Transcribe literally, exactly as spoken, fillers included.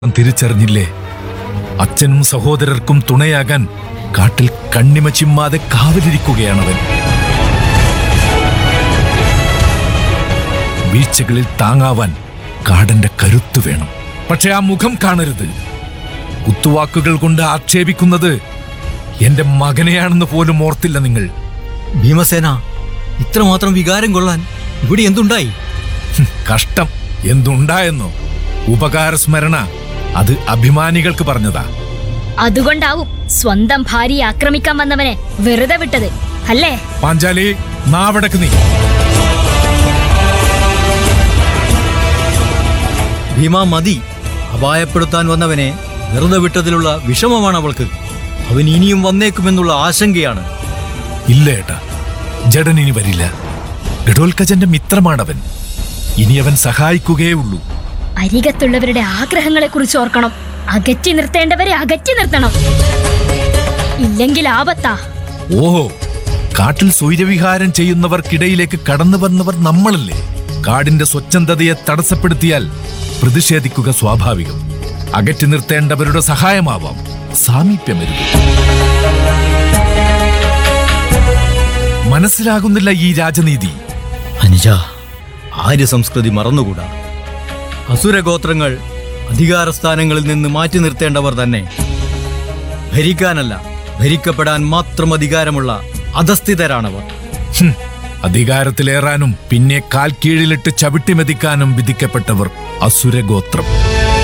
തിരിച്ചറിഞ്ഞില്ലേ? അച്ഛനും സഹോദരർക്കും തുണയാകാൻ കാട്ടിൽ കണ്ണിമ ചിമ്മാതെ കാവലിരിക്കുകയാണവൻ. വീഴ്ചകളിൽ താങ്ങാവാൻ കാടന്റെ കരുത്തു വേണം. പക്ഷെ ആ മുഖം കാണരുത്. കുത്തുവാക്കുകൾ കൊണ്ട് ആക്ഷേപിക്കുന്നത് എന്റെ മകനെയാണെന്ന് പോലും ഓർത്തില്ല നിങ്ങൾ. ഭീമസേന, ഇത്രമാത്രം വികാരം കൊള്ളാൻ ഇവിടെ എന്തുണ്ടായി? കഷ്ടം. എന്തുണ്ടായെന്നോ? ഉപകാരസ്മരണ അത് അഭിമാനികൾക്ക് പറഞ്ഞതാ. അതുകൊണ്ടാവും സ്വന്തം ഭാര്യയെ ആക്രമിക്കാൻ വന്നവനെ വെറുതെ വിട്ടത് അല്ലേ? പാഞ്ചാലി, നാവടക്ക് നീ. ഭീമ, മതി. അപായപ്പെടുത്താൻ വന്നവനെ വെറുതെ വിട്ടതിലുള്ള വിഷമമാണ് അവൾക്ക്. അവൻ ഇനിയും വന്നേക്കുമെന്നുള്ള ആശങ്കയാണ്. ഇല്ല ഏട്ടാ, ജഡൻ ഇനി വരില്ല. ഗഡോൽക്കജന്റെ മിത്രമാണവൻ. ഇനി അവൻ സഹായിക്കുകയേ ഉള്ളൂ. അരികത്തുള്ളവരുടെ ആഗ്രഹങ്ങളെ കുറിച്ച് ഓർക്കണം. അകറ്റി നിർത്തേണ്ടവരെ അകറ്റി നിർത്തണം. ഇല്ലെങ്കിൽ ആപത്താ. ഓഹോ, കാട്ടിൽ സ്വൈരവിഹാരം ചെയ്യുന്നവർക്കിടയിലേക്ക് കടന്നു വന്നവർ നമ്മളല്ലേ? കാടിന്റെ സ്വച്ഛന്തതയെ തടസ്സപ്പെടുത്തിയാൽ പ്രതിഷേധിക്കുക സ്വാഭാവികം. അകറ്റി നിർത്തേണ്ടവരുടെ സഹായമാവാം, സാമീപ്യമരുത്. മനസ്സിലാകുന്നില്ല ഈ രാജനീതി. അനുജ, ആര്യ സംസ്കൃതി മറന്നുകൂടാ. അസുരഗോത്രങ്ങൾ അധികാരസ്ഥാനങ്ങളിൽ നിന്ന് മാറ്റി നിർത്തേണ്ടവർ തന്നെ. ഭരിക്കാനല്ല, ഭരിക്കപ്പെടാൻ മാത്രം അധികാരമുള്ള അധസ്ഥിതരാണവർ. ഹും, അധികാരത്തിലേറാനും പിന്നെ കാൽ കീഴിലിട്ട് ചവിട്ടിമെതിക്കാനും വിധിക്കപ്പെട്ടവർ അസുരഗോത്രം.